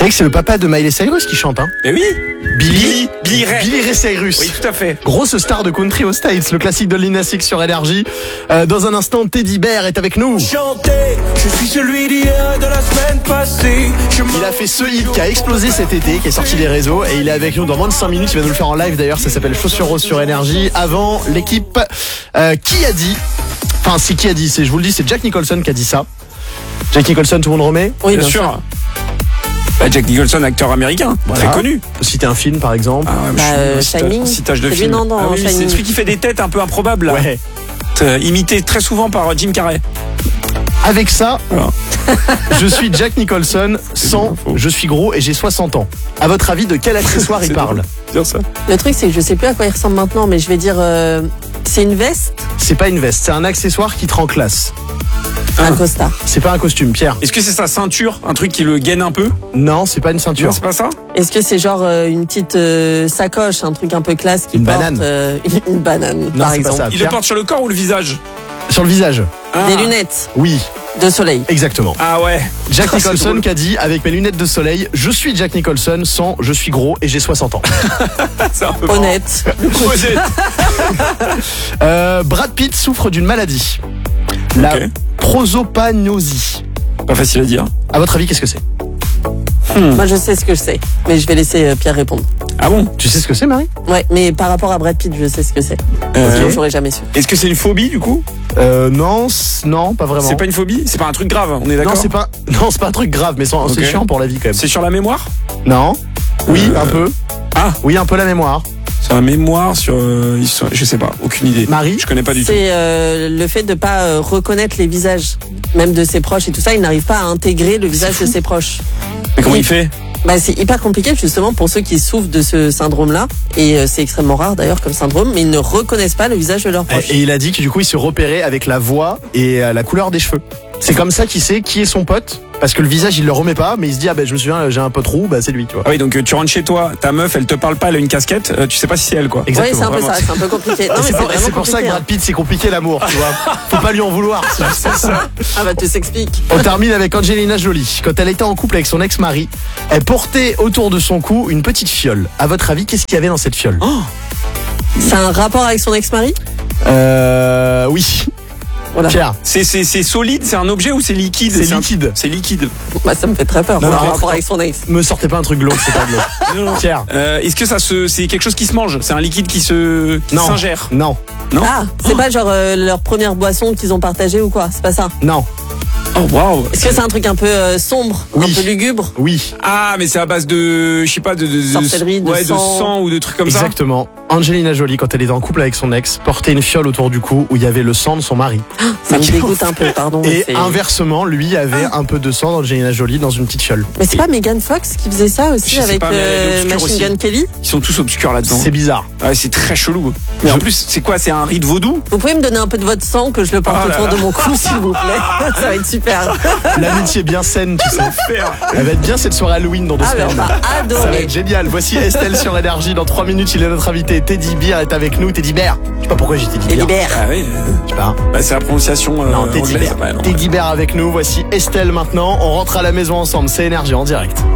savez que c'est le papa de Miley Cyrus qui chante, hein? Mais oui. Billy Ray. Billy Ray Cyrus. Oui, tout à fait. Grosse star de country aux States, le classique de Lil Nas X sur Énergie. Dans un instant, Teddy Bear est avec nous. Chanter, je suis celui d'hier, de la semaine passée. Il a fait ce hit qui a explosé cet été, qui est sorti des réseaux, et il est avec nous dans moins de 5 minutes. Il va nous le faire en live d'ailleurs, ça s'appelle Chaussures Roses sur Énergie. Avant, l'équipe qui a dit, enfin c'est qui a dit, je vous le dis, c'est Jack Nicholson qui a dit ça. Jack Nicholson, tout le monde remet? Oui, bien sûr. Bah, Jack Nicholson, acteur américain, Voilà. très connu. Citer un film par exemple. Ah, ouais, Shining. Citage de C'est film. lui, non, dans Ah oui, Shining. c'est celui qui fait des têtes un peu improbables. Là. Ouais. Imité très souvent par Jim Carrey. Avec ça, Voilà. je suis Jack Nicholson, sans je suis gros et j'ai 60 ans. À votre avis, de quel accessoire il C'est parle? Dire ça. Le truc, c'est que je sais plus à quoi il ressemble maintenant, mais je vais dire, c'est une veste, C'est pas une veste, c'est un accessoire qui te rend classe. un costard. C'est pas un costume, Pierre. Est-ce que c'est sa ceinture, un truc qui le gaine un peu? Non, c'est pas une ceinture. Non, c'est pas ça? Est-ce que c'est genre une petite sacoche, un truc un peu classe qui Une porte banane. une banane, Non, par c'est pas exemple. ça. Il le Pierre, porte sur le corps ou le visage? sur le visage. Ah. Des lunettes Oui, de soleil. exactement. Ah ouais. Jack C'est Nicholson drôle. qui a dit, avec mes lunettes de soleil, je suis Jack Nicholson, sans je suis gros et j'ai 60 ans. C'est un peu marrant. Honnête. Honnête. Brad Pitt souffre d'une maladie. La Ok. prosopagnosie. Pas facile à dire. À votre avis, qu'est-ce que c'est? Moi, je sais ce que je sais, mais je vais laisser Pierre répondre. Ah bon? Tu sais ce que c'est, Marie? Ouais, mais par rapport à Brad Pitt, je sais ce que c'est. Sinon, j'aurais jamais su. Est-ce que c'est une phobie du coup? Non, non, pas vraiment. C'est pas une phobie? C'est pas un truc grave, on est d'accord? Non, c'est pas un truc grave, mais c'est Ok. chiant pour la vie quand même. C'est sur la mémoire? Non. Oui, un peu. Ah, Oui, un peu la mémoire. sur la mémoire, sur. Je sais pas, aucune idée. Marie? Je connais pas du tout. C'est le fait de pas reconnaître les visages, même de ses proches et tout ça. Il n'arrive pas à intégrer le visage de ses proches. Mais comment il fait? Bah, c'est hyper compliqué justement pour ceux qui souffrent de ce syndrome-là. Et c'est extrêmement rare d'ailleurs comme syndrome, mais ils ne reconnaissent pas le visage de leurs proches. Et il a dit que du coup, il se repérait avec la voix et la couleur des cheveux. C'est comme ça qu'il sait qui est son pote, parce que le visage, il le remet pas, mais il se dit, ah ben je me souviens, j'ai un pote roux, bah c'est lui, tu vois. Ah oui, donc tu rentres chez toi, ta meuf, elle te parle pas, elle a une casquette, tu sais pas si c'est elle quoi. Oui, c'est un peu Vraiment. ça, c'est un peu compliqué. Non, mais C'est c'est vraiment pour ça que compliqué, Brad Pitt, c'est compliqué l'amour, tu vois. Faut pas lui en vouloir. C'est ça. hein. Ah bah, tu s'expliques. On termine avec Angelina Jolie. Quand elle était en couple avec son ex-mari, elle portait autour de son cou une petite fiole. À votre avis, qu'est-ce qu'il y avait dans cette fiole? C'est un rapport avec son ex-mari? Oui. Voilà. Pierre, C'est solide, c'est un objet ou c'est liquide? c'est un- liquide. C'est liquide. Bah, ça me fait très peur. Non, C'est un non, rapport non. avec son ex. Me sortez pas un truc glauque, c'est pas glauque. Pierre. Est-ce que c'est quelque chose qui se mange? C'est un liquide qui Non. s'ingère? Non. Non. Ah, c'est pas genre leur première boisson qu'ils ont partagée ou quoi? C'est pas ça? Non. Oh waouh. Est-ce que c'est un truc un peu sombre, Oui. un peu lugubre? Oui. Ah, mais c'est à base de, je sais pas, de Sorcellerie, de ouais, sang. de sang ou de trucs comme Exactement. Angelina Jolie, quand elle était en couple avec son ex, portait une fiole autour du cou où il y avait le sang de son mari. Ça me dégoûte un peu, pardon. Et c'est- inversement, lui avait un peu de sang d'Angelina Jolie dans une petite fiole. Mais c'est pas Megan Fox qui faisait ça aussi Je sais avec pas, mais elle est obscure Machine aussi. Gun Kelly? ça. Ils sont tous obscurs là-dedans. C'est bizarre. Ouais, c'est très chelou. Mais en plus, c'est quoi? C'est un rite vaudou? Vous pouvez me donner un peu de votre sang que je le porte Oh là autour là. de mon cou, s'il vous plaît? Ça va être super. L'amitié bien saine, tu sais. Elle va être bien cette soirée Halloween dans 2 Ah, mais on semaines. va Ça va adorer. être génial. Voici Estelle sur Énergie. Dans 3 minutes, il est notre invité. Teddy Bear est avec nous. Teddy Bear. Je sais pas pourquoi j'ai Teddy Teddy Bear. Bear. Ah oui. Je sais pas. Bah, c'est la prononciation Non, Teddy anglaise. Bear. Ouais, non. Teddy Bear avec nous. Voici Estelle maintenant. On rentre à la maison ensemble. C'est Énergie en direct.